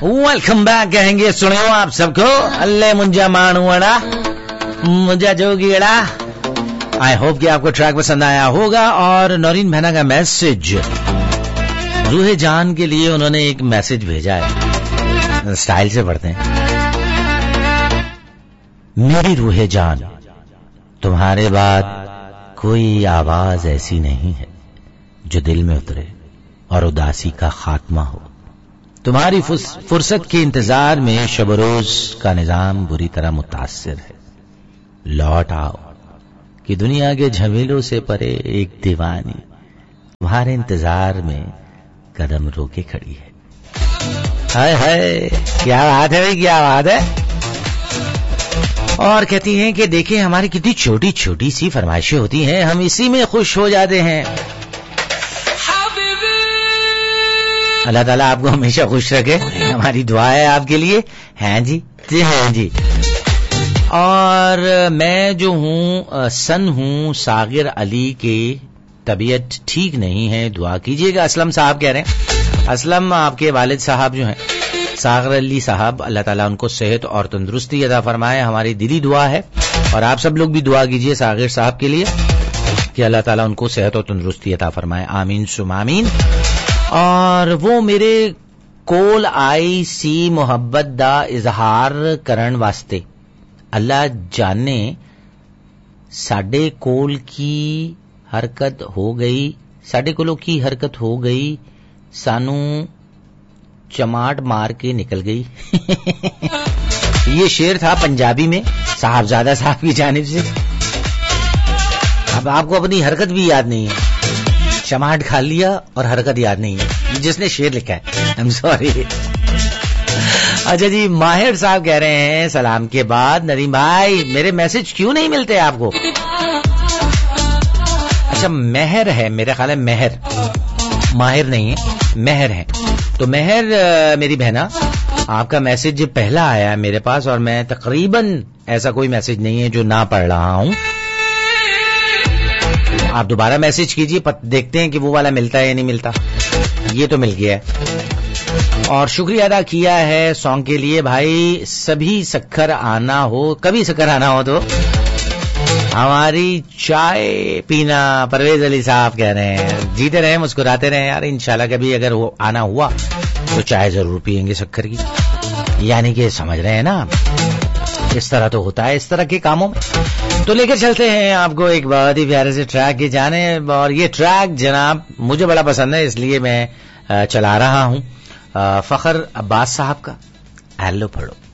Welcome back कहेंगे सुनो आप सबको अल्ले मुंजा मानूड़ा मुंजा जोगीड़ा। आई होप कि आपको ट्रैक पसंद आया होगा। और नौरीन बहना का मैसेज रूहे जान के लिए उन्होंने एक मैसेज भेजा है, स्टाइल से पढ़ते हैं। मेरी रूहे जान तुम्हारे बाद कोई आवाज ऐसी नहीं है जो दिल में उतरे और उदासी का खात्मा हो। तुम्हारी फुर्सत के इंतजार में शब रोज का निजाम बुरी तरह मुतासिर है। लौट आओ कि दुनिया के झमेलों से परे एक दीवानी तुम्हारे इंतजार में कदम रोके खड़ी है। हाय हाय क्या बात है भाई, क्या बात है। और कहती हैं कि देखिए हमारी कितनी छोटी छोटी सी फरमाइशें होती हैं, हम इसी में खुश हो जाते हैं। अल्लाह ताला आपको हमेशा खुश रखे, हमारी दुआ है आपके लिए। हैं जी हैं जी। और मैं जो हूँ सन हूँ सागिर अली की तबीयत ठीक नहीं है, दुआ कीजिएगा। असलम साहब कह रहे हैं, असलम आपके वालिद साहब जो हैं सागिर अली साहब, अल्लाह ताला उनको सेहत और तंदुरुस्ती अता फरमाए, हमारी दिली दुआ है। और आप सब लोग भी दुआ कीजिए सागिर साहब के लिए कि अल्लाह ताला उनको सेहत और तंदुरुस्ती अता फरमाए, आमीन सुम आमीन। और वो मेरे कोल आई सी मुहब्बत दा इजहार करन वास्ते, अल्लाह जाने साडे कोल की हरकत हो गई, साडे कोलों की हरकत हो गई, सानू चमाट मार के निकल गई। ये शेर था पंजाबी में साहबजादा साहब की जानिब से। अब आपको अपनी हरकत भी याद नहीं है, चमाट खा लिया और हरकत याद नहीं है, जिसने शेर लिखा है। I am sorry. अच्छा जी, माहिर साहब कह रहे हैं सलाम के बाद नदीम भाई मेरे मैसेज क्यों नहीं मिलते आपको। अच्छा मेहर है, मेरा ख्याल है मेहर, माहिर नहीं है, मेहर है। तो मेहर मेरी बहना, आपका मैसेज पहला आया है मेरे पास और मैं तकरीबन ऐसा कोई मैसेज नहीं है जो ना पढ़ रहा हूं। आप दोबारा मैसेज कीजिए, देखते हैं कि वो वाला मिलता है या नहीं मिलता। ये तो मिल गया है। और शुक्रिया अदा किया है सॉन्ग के लिए भाई। सभी शक्कर आना हो, कभी शक्कर आना हो तो हमारी चाय पीना। परवेज अली साहब कह रहे हैं जीते रहे मुस्कुराते रहे यार, इंशाल्लाह कभी अगर वो आना हुआ तो चाय जरूर पियेंगे शक्कर की, यानी कि समझ रहे हैं ना, इस तरह तो होता है इस तरह के कामों में। तो लेकर चलते हैं आपको एक बहुत ही प्यारे से ट्रैक की जाने। और ये ट्रैक जनाब मुझे बड़ा पसंद है, इसलिए मैं चला रहा हूं। फखर अब्बास साहब का हेलो पढ़ो।